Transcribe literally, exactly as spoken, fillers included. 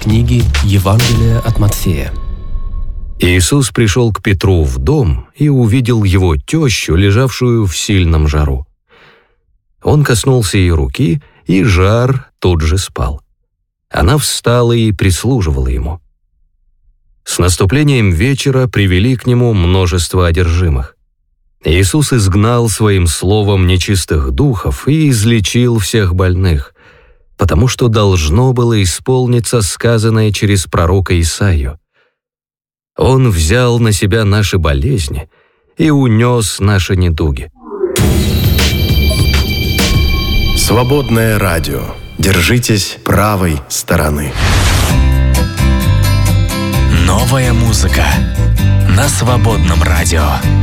книги Евангелия от Матфея. Иисус пришел к Петру в дом и увидел его тещу, лежавшую в сильном жару. Он коснулся ее руки, и жар тут же спал. Она встала и прислуживала ему. С наступлением вечера привели к нему множество одержимых. Иисус изгнал своим словом нечистых духов и излечил всех больных, потому что должно было исполниться сказанное через пророка Исаию. Он взял на себя наши болезни и унес наши недуги. Свободное радио. Держитесь правой стороны. Новая музыка на Свободном радио.